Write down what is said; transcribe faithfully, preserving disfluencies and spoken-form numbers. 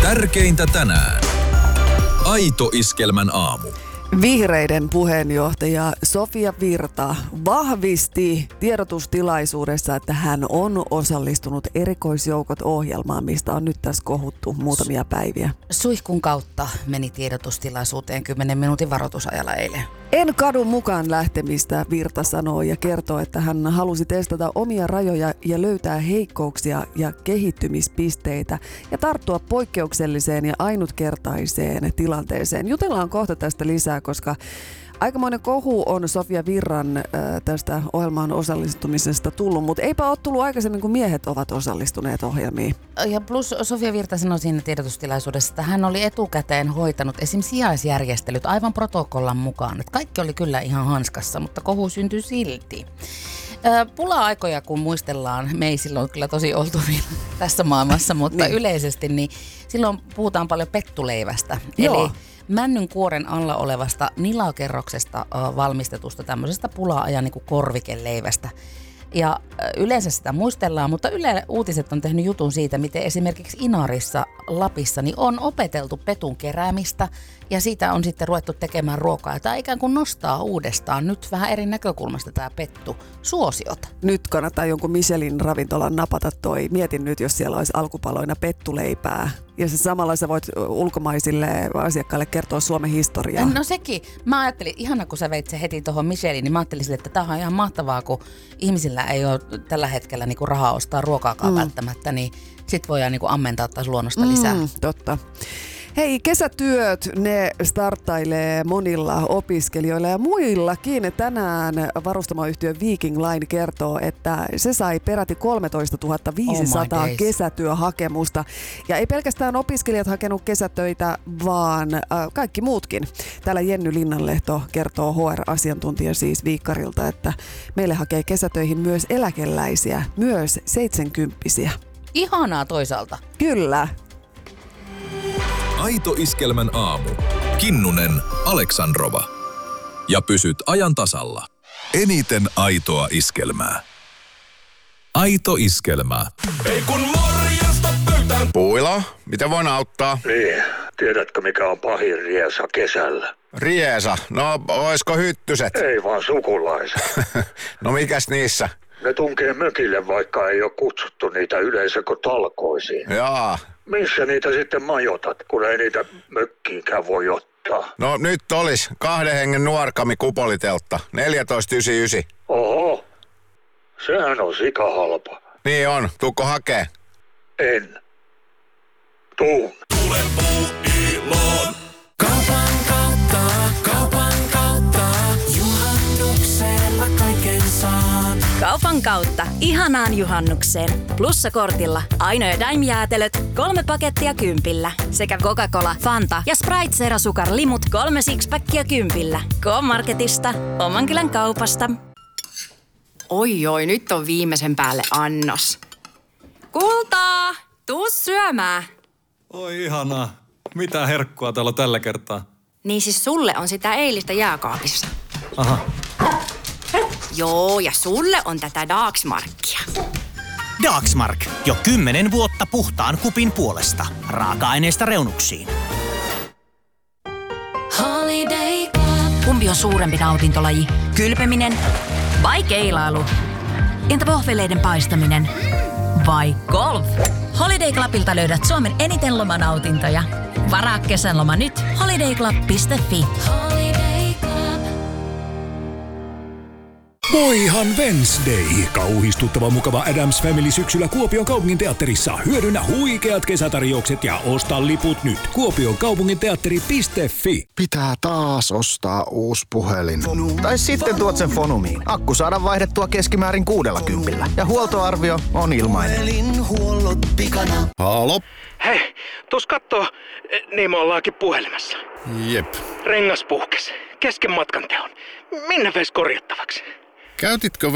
Tärkeintä tänään. Aito Iskelmän aamu. Vihreiden puheenjohtaja Sofia Virta vahvisti tiedotustilaisuudessa, että hän on osallistunut erikoisjoukot ohjelmaan, mistä on nyt tässä kohuttu muutamia päiviä. Suihkun kautta meni tiedotustilaisuuteen kymmenen minuutin varoitusajalla eilen. En kadu mukaan lähtemistä, Virta sanoo ja kertoo, että hän halusi testata omia rajoja ja löytää heikkouksia ja kehittymispisteitä ja tarttua poikkeukselliseen ja ainutkertaiseen tilanteeseen. Jutellaan kohta tästä lisää, koska aikamoinen kohu on Sofia Virran äh, tästä ohjelmaan osallistumisesta tullut, mutta eipä ole tullut aikaisemmin, kun miehet ovat osallistuneet ohjelmiin. Ja plus Sofia Virta sanoi siinä tiedotustilaisuudessa, että hän oli etukäteen hoitanut esimerkiksi sijaisjärjestelyt aivan protokollan mukaan. Että kaikki oli kyllä ihan hanskassa, mutta kohu syntyi silti. Pula-aikoja, kun muistellaan, me ei silloin kyllä tosi oltu vielä tässä maailmassa, mutta niin. Yleisesti, niin silloin puhutaan paljon pettuleivästä. Joo. Eli männyn kuoren alla olevasta nilakerroksesta äh, valmistetusta tämmöisestä pula-ajan niin kuin korvikeleivästä. Ja äh, yleensä sitä muistellaan, mutta Yle Uutiset on tehnyt jutun siitä, miten esimerkiksi Inarissa, Lapissa, niin on opeteltu petun keräämistä ja siitä on sitten ruvettu tekemään ruokaa. Tämä ikään kuin nostaa uudestaan nyt vähän eri näkökulmasta tämä pettu suosiota. Nyt kannattaa jonkun Michelin ravintolan napata toi. Mietin nyt, jos siellä olisi alkupaloina pettuleipää. Ja se samalla sä voit ulkomaisille asiakkaille kertoa Suomen historiaa. No sekin. Mä ajattelin, ihana kun sä veit se heti tuohon Michelin, niin mä ajattelin sille, että tämä on ihan mahtavaa, kun ihmisillä ei ole tällä hetkellä niinku rahaa ostaa ruokaakaan mm. välttämättä, niin sit voidaan niinku ammentaa taas luonnosta lisää. Mm, totta. Hei, kesätyöt, ne starttailee monilla opiskelijoilla ja muillakin. Tänään varustamoyhtiö Viking Line kertoo, että se sai peräti kolmetoistatuhatta viisisataa oh kesätyöhakemusta. Ja ei pelkästään opiskelijat hakenut kesätöitä, vaan äh, kaikki muutkin. Täällä Jenny Linnanlehto kertoo, H R-asiantuntija siis Viikkarilta, että meille hakee kesätöihin myös eläkeläisiä, myös seitsemänkymppisiä. Ihanaa toisaalta. Kyllä. Aito Iskelmän aamu. Kinnunen, Aleksandrova. Ja pysyt ajan tasalla. Eniten aitoa iskelmää. Aito Iskelmää. Ei kun morjesta pöytään. Puilo, mitä voin auttaa? Niin, tiedätkö mikä on pahin riesa kesällä? Riesa? No, oisko hyttyset? Ei vaan sukulaiset. No mikäs niissä? Ne tunkee mökille, vaikka ei ole kutsuttu niitä yleisökö talkoisiin. Jaa. Missä niitä sitten majoitat, kun ei niitä mökkiinkään voi ottaa? No nyt olis kahden hengen nuorkami kupoliteltta. neljätoista yhdeksänkymmentäyhdeksän. Oho, sehän on sikahalpa. Niin on. Tuukko hakee? En. Tuun. Tule puuiloon. Kaupan kautta, kaupan kautta. Juhannuksella kaiken saan. Kaupan kautta. Ihanaan juhannukseen. Plussakortilla Aino ja Daim-jäätelöt kolme pakettia kympillä. Sekä Coca-Cola, Fanta ja Sprite Zero Sukar limut kolme sixpackia kympillä. K-Marketista, oman kylän kaupasta. Oi oi, nyt on viimeisen päälle annos. Kultaa, tuu syömään. Oi ihanaa. Mitä herkkua täällä tällä kertaa? Niin siis sulle on sitä eilistä jääkaapissa. Aha. Joo, ja sulle on tätä Dagsmarkia. Dagsmark. Jo kymmenen vuotta puhtaan kupin puolesta. Raaka-aineista reunuksiin. Holiday Club. Kumpi on suurempi nautintolaji? Kylpeminen vai keilailu? Entä vohveleiden paistaminen? Vai golf? Holiday Clubilta löydät Suomen eniten lomanautintoja. Varaa kesän loma nyt. holiday club piste fi. Holiday Club. Voihan Wednesday! Kauhistuttava mukava Addams Family syksyllä Kuopion kaupunginteatterissa. Hyödynnä huikeat kesätarjoukset ja osta liput nyt. kuopion kaupunginteatteri piste fi. Pitää taas ostaa uusi puhelin. Tai sitten tuot sen Fonumiin. Akku saadaan vaihdettua keskimäärin kuudella kympillä. Ja huoltoarvio on ilmainen. Puhelinhuollot pikana. Halo? Hei, tuus kattoo, niin me ollaankin puhelimessa. Jep. Rengas puhkes, kesken matkan teon. Minne veis korjattavaksi? Käytitkö